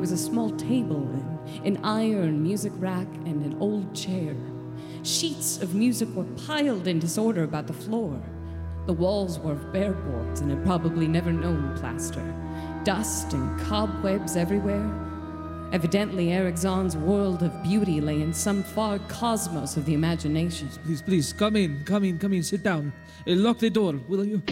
There was a small table, an iron music rack, and an old chair. Sheets of music were piled in disorder about the floor. The walls were of bare boards and had probably never known plaster. Dust and cobwebs everywhere. Evidently, Eric Zahn's world of beauty lay in some far cosmos of the imagination. Please, come in, sit down. Lock the door, will you?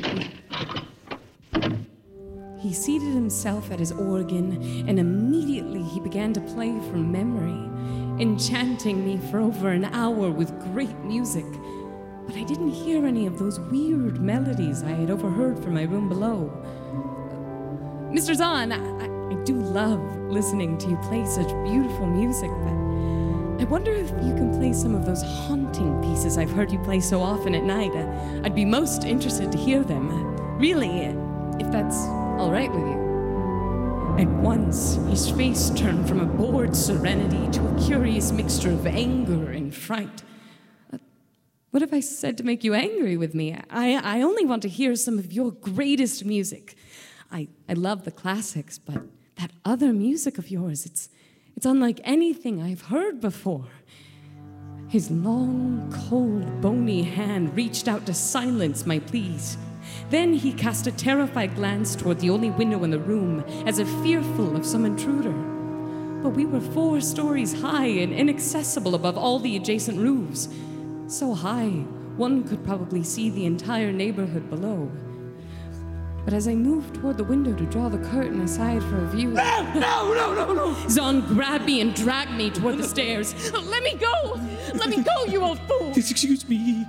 He seated himself at his organ, and immediately he began to play from memory, enchanting me for over an hour with great music. But I didn't hear any of those weird melodies I had overheard from my room below. Mr. Zahn, I do love listening to you play such beautiful music, but I wonder if you can play some of those haunting pieces I've heard you play so often at night. I'd be most interested to hear them. Really, if that's all right with you. At once, his face turned from a bored serenity to a curious mixture of anger and fright. What have I said to make you angry with me? I only want to hear some of your greatest music. I love the classics, but that other music of yours, it's unlike anything I've heard before. His long, cold, bony hand reached out to silence my pleas. Then he cast a terrified glance toward the only window in the room, as if fearful of some intruder. But we were 4 stories high and inaccessible above all the adjacent roofs. So high, one could probably see the entire neighborhood below. But as I moved toward the window to draw the curtain aside for a view... No! Zahn grabbed me and dragged me toward the stairs. Let me go! Let me go, you old fool! Excuse me.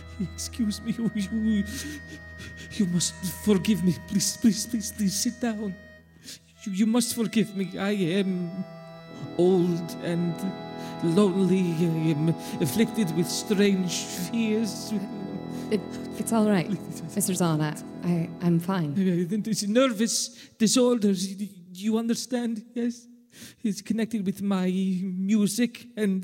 You must forgive me. Please sit down. You must forgive me. I am old and lonely. I am afflicted with strange fears. It's all right, Mr. Zahn. I'm fine. It's nervous disorders. You understand? Yes, it's connected with my music and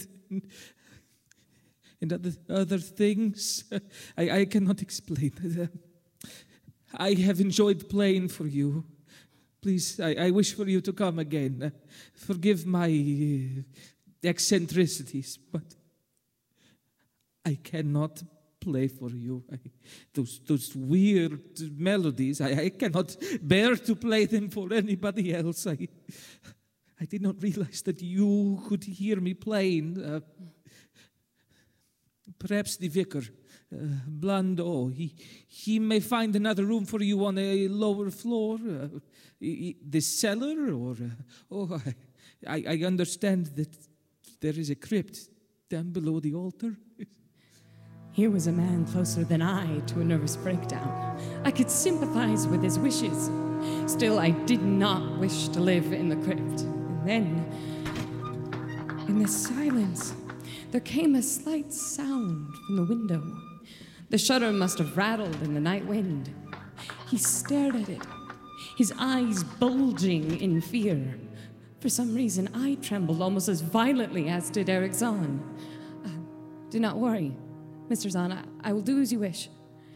other things. I cannot explain. I have enjoyed playing for you. Please, I wish for you to come again. Forgive my eccentricities, but I cannot play for you. Those weird melodies, I cannot bear to play them for anybody else. I did not realize that you could hear me playing. Perhaps the vicar, Blondeau, he may find another room for you on a lower floor, the cellar, or I understand that there is a crypt down below the altar. Here was a man closer than I to a nervous breakdown. I could sympathize with his wishes. Still, I did not wish to live in the crypt. And then, in the silence, there came a slight sound from the window. The shutter must have rattled in the night wind. He stared at it, his eyes bulging in fear. For some reason, I trembled almost as violently as did Eric Zahn. Do not worry, Mr. Zahn. I will do as you wish.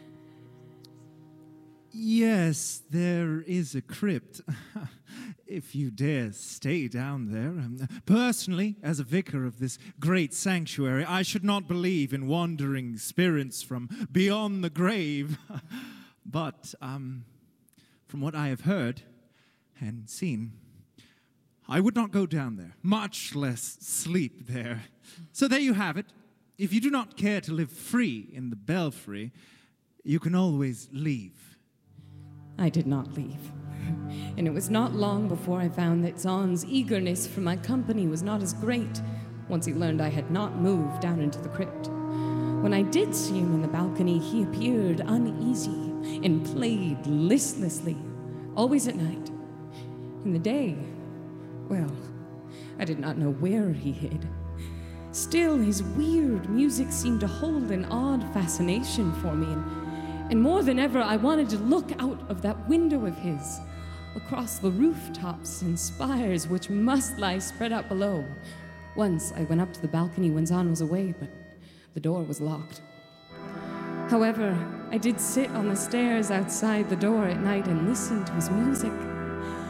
Yes, there is a crypt. If you dare stay down there. Personally, as a vicar of this great sanctuary, I should not believe in wandering spirits from beyond the grave. But from what I have heard and seen, I would not go down there, much less sleep there. So there you have it. If you do not care to live free in the belfry, you can always leave. I did not leave. And it was not long before I found that Zahn's eagerness for my company was not as great once he learned I had not moved down into the crypt. When I did see him in the balcony, he appeared uneasy and played listlessly, always at night. In the day, well, I did not know where he hid. Still, his weird music seemed to hold an odd fascination for me, and more than ever, I wanted to look out of that window of his, across the rooftops and spires which must lie spread out below. Once I went up to the balcony when Zahn was away, but the door was locked. However, I did sit on the stairs outside the door at night and listen to his music. I often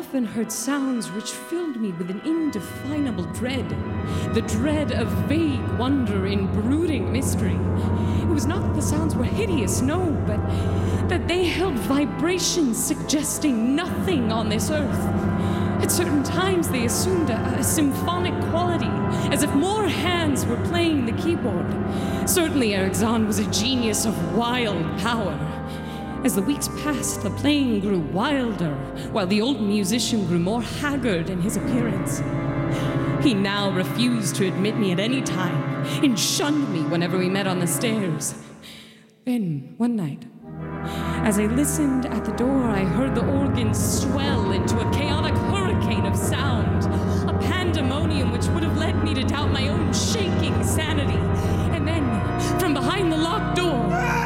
often heard sounds which filled me with an indefinable dread, the dread of vague wonder in brooding mystery. It was not that the sounds were hideous, no, but that they held vibrations suggesting nothing on this earth. At certain times, they assumed a symphonic quality, as if more hands were playing the keyboard. Certainly, Eric Zahn was a genius of wild power. As the weeks passed, the playing grew wilder, while the old musician grew more haggard in his appearance. He now refused to admit me at any time, and shunned me whenever we met on the stairs. Then, one night, as I listened at the door, I heard the organ swell into a chaotic hurricane of sound, a pandemonium which would have led me to doubt my own shaking sanity. And then, from behind the locked door...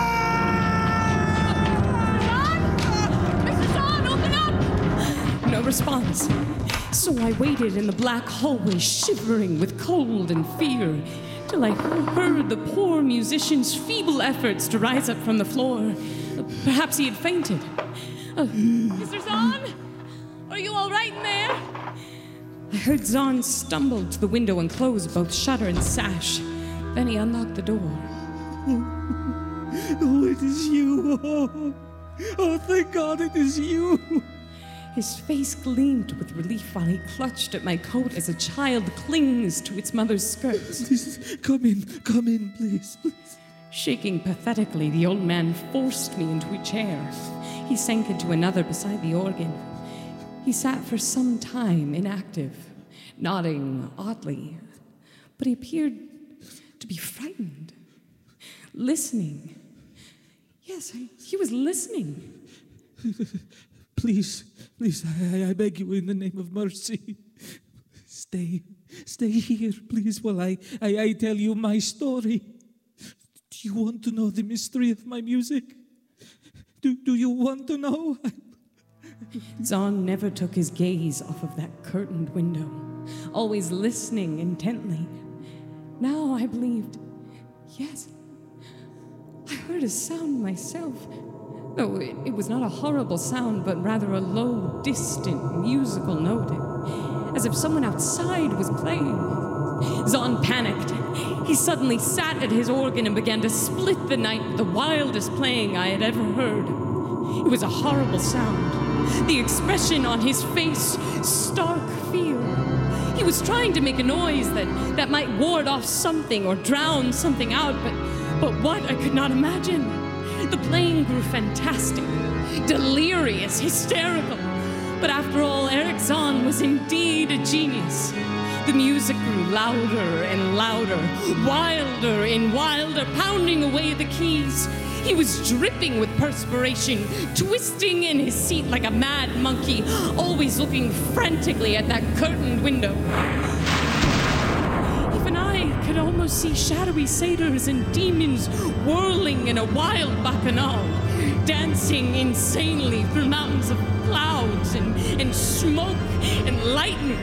No response. So I waited in the black hallway, shivering with cold and fear, till I heard the poor musician's feeble efforts to rise up from the floor. Perhaps he had fainted. Mr. Zahn? Are you all right in there? I heard Zahn stumble to the window and close both shutter and sash. Then he unlocked the door. Oh, it is you. Oh, thank God it is you. His face gleamed with relief while he clutched at my coat as a child clings to its mother's skirts. Come in, please. Shaking pathetically, the old man forced me into a chair. He sank into another beside the organ. He sat for some time inactive, nodding oddly, but he appeared to be frightened. Listening. Yes, he was listening. Please, I beg you in the name of mercy. Stay here, please, while I tell you my story. Do you want to know the mystery of my music? Do you want to know? Zahn never took his gaze off of that curtained window, always listening intently. Now I believed, yes, I heard a sound myself. Though it was not a horrible sound, but rather a low, distant, musical note, as if someone outside was playing. Zahn panicked. He suddenly sat at his organ and began to split the night with the wildest playing I had ever heard. It was a horrible sound. The expression on his face, stark fear. He was trying to make a noise that might ward off something or drown something out, but what I could not imagine. The playing grew fantastic, delirious, hysterical. But after all, Eric Zahn was indeed a genius. The music grew louder and louder, wilder and wilder, pounding away the keys. He was dripping with perspiration, twisting in his seat like a mad monkey, always looking frantically at that curtained window. Even I could almost see shadowy satyrs and demons whirling in a wild bacchanal, dancing insanely through mountains of clouds and smoke and lightning.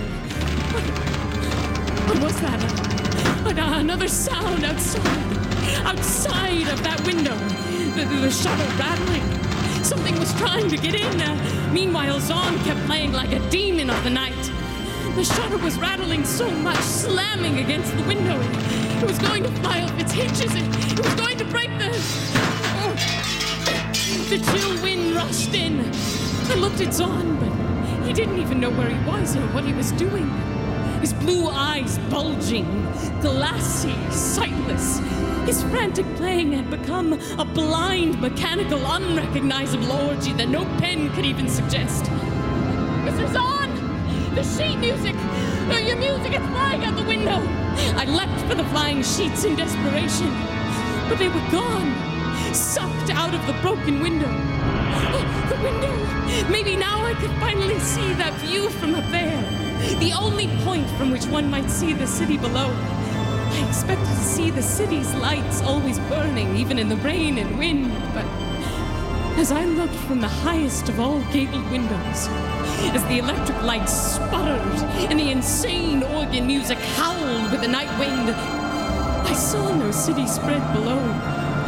What was that? Another sound outside of that window. The shutter rattling. Something was trying to get in. Meanwhile, Zahn kept playing like a demon of the night. The shutter was rattling so much, slamming against the window. It was going to fly off its hinges. It was going to break the... The chill wind rushed in. I looked at Zahn, but he didn't even know where he was or what he was doing. His blue eyes bulging, glassy, sightless. His frantic playing had become a blind, mechanical, unrecognizable orgy that no pen could even suggest. Mr. Zahn! The sheet music! Your music is flying out the window! I leapt for the flying sheets in desperation, but they were gone, sucked out of the broken window. Oh, the window! Maybe now I could finally see that view from up there. The only point from which one might see the city below. I expected to see the city's lights always burning, even in the rain and wind, but as I looked from the highest of all gabled windows, as the electric lights sputtered and the insane organ music howled with the night wind, I saw no city spread below,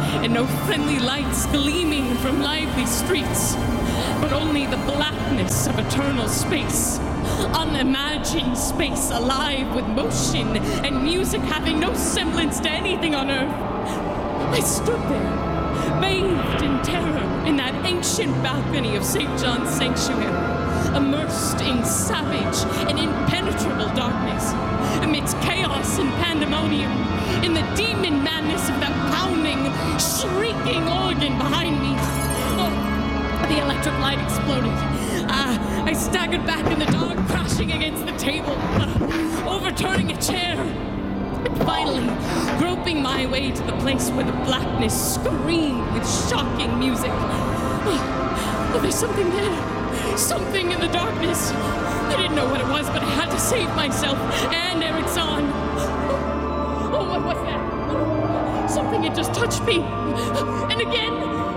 and no friendly lights gleaming from lively streets, but only the blackness of eternal space. Unimagined space, alive with motion and music, having no semblance to anything on earth. I stood there, bathed in terror, in that ancient balcony of St. John's Sanctuary, immersed in savage and impenetrable darkness, amidst chaos and pandemonium, in the demon madness of that pounding, shrieking organ behind me. Oh, the electric light exploded. I staggered back in the dark, crashing against the table, overturning a chair, and finally groping my way to the place where the blackness screamed with shocking music. Oh, there's something there. Something in the darkness. I didn't know what it was, but I had to save myself and Eric Zahn. Oh, what was that? Something had just touched me. And again.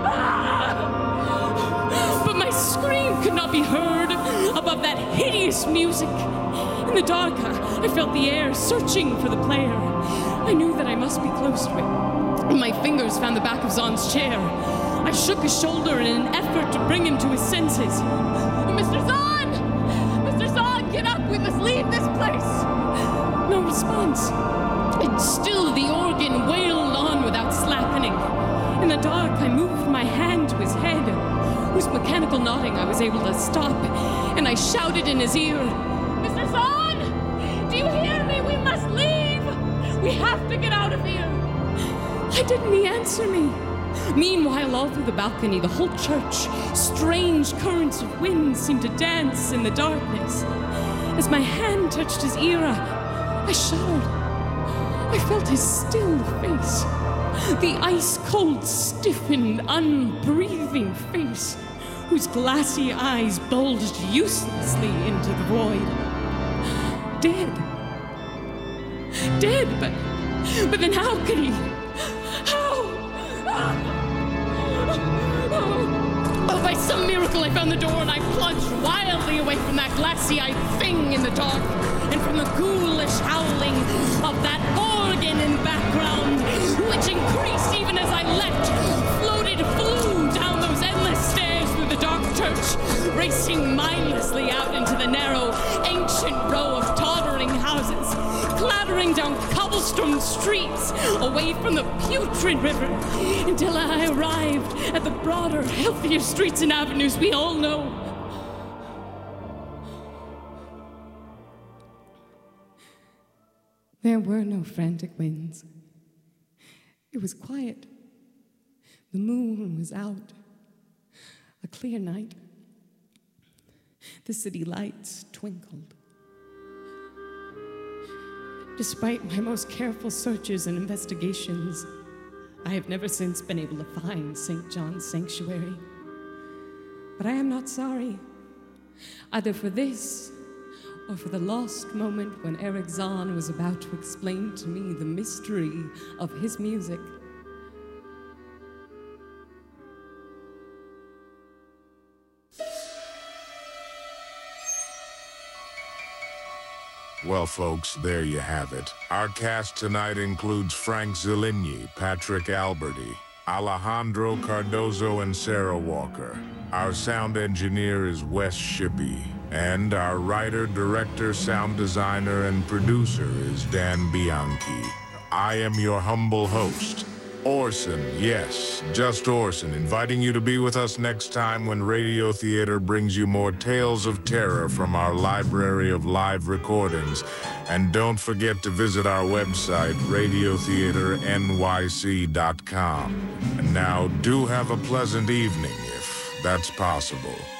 But my scream could not be heard above that hideous music. In the dark, I felt the air searching for the player. I knew that I must be close to it. My fingers found the back of Zahn's chair. I shook his shoulder in an effort to bring him to his senses. Mr. Zahn! Mr. Zahn, get up! We must leave this place! No response. And still the organ wailed on without slackening. In the dark, I moved my hand to his head, whose mechanical nodding I was able to stop, and I shouted in his ear, Mr. Zahn! Do you hear me? We must leave! We have to get out of here! Why didn't he answer me? Meanwhile, all through the balcony, the whole church, strange currents of wind seemed to dance in the darkness. As my hand touched his ear, I shuddered. I felt his still face, the ice-cold, stiffened, unbreathing face, whose glassy eyes bulged uselessly into the void. Dead. Dead, but then how could he? Oh, by some miracle I found the door and I plunged wildly away from that glassy-eyed thing in the dark and from the ghoulish howling of that organ in the background, which increased even as I leapt, flew down those endless stairs through the dark church, racing mindlessly out into the narrow, ancient row of tottering houses, clattering down cobblestone streets away from the putrid river until I arrived at the broader, healthier streets and avenues we all know. There were no frantic winds. It was quiet. The moon was out. A clear night. The city lights twinkled. Despite my most careful searches and investigations, I have never since been able to find St. John's Sanctuary. But I am not sorry, either for this or for the lost moment when Eric Zahn was about to explain to me the mystery of his music. Well, folks, there you have it. Our cast tonight includes Frank Ziligny, Patrick Alberti, Alejandro Cardozo, and Sarah Walker. Our sound engineer is Wes Shippey, and our writer, director, sound designer, and producer is Dan Bianchi. I am your humble host, Orson, yes, just Orson, inviting you to be with us next time when Radio Theater brings you more tales of terror from our library of live recordings. And don't forget to visit our website, radiotheaternyc.com. And now, do have a pleasant evening, if that's possible.